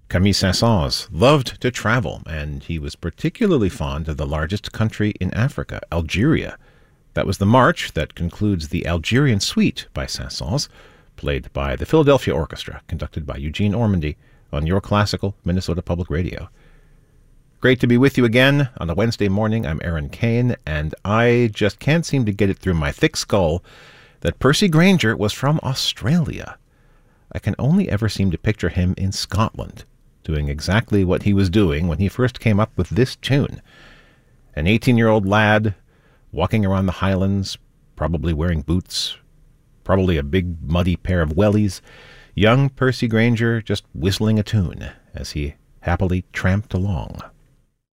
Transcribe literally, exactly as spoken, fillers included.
Camille Saint-Saëns loved to travel, and he was particularly fond of the largest country in Africa, Algeria. That was the march that concludes the Algerian Suite by Saint-Saëns, played by the Philadelphia Orchestra, conducted by Eugene Ormandy on Your Classical Minnesota Public Radio. Great to be with you again on a Wednesday morning. I'm Aaron Kane, and I just can't seem to get it through my thick skull that Percy Grainger was from Australia. I can only ever seem to picture him in Scotland, doing exactly what he was doing when he first came up with this tune. An eighteen-year-old lad walking around the Highlands, probably wearing boots, probably a big muddy pair of wellies, young Percy Grainger just whistling a tune as he happily tramped along.